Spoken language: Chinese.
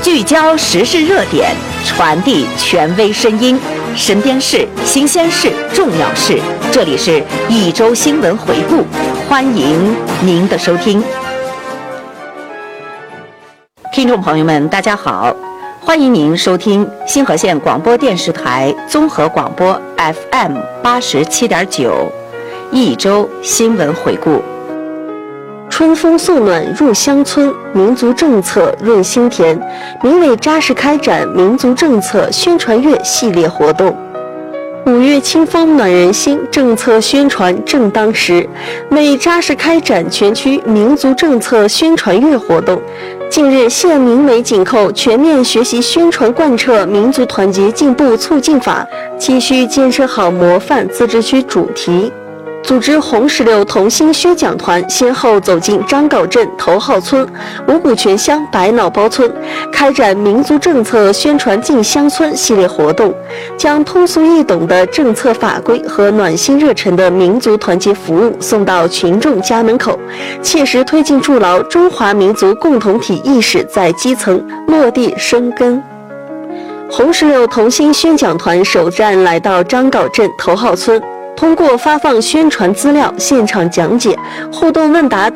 聚焦时事热点，传递权威声音，身边事、新鲜事、重要事，这里是一周新闻回顾，欢迎您的收听。听众朋友们，大家好，欢迎您收听新河县广播电视台综合广播 FM 87.9，一周新闻回顾。 春风送暖入乡村，民族政策润心田。民委扎实开展民族政策宣传月系列活动。5月清风暖人心，政策宣传正当时。为扎实开展全区民族政策宣传月活动，近日，县民委紧扣全面学习宣传贯彻民族团结进步促进法，继续建设好模范自治区主题。组织红石榴同心宣讲团先后走进张镐镇头号村、五股泉乡百脑包村，开展民族政策宣传进乡村系列活动，将通俗易懂的政策法规和暖心热忱的民族团结服务送到群众家门口，切实推进筑牢中华民族共同体意识在基层落地生根。红石榴同心宣讲团首站来到张镐镇头号村，通过发放宣传资料、现场讲解、互动问答等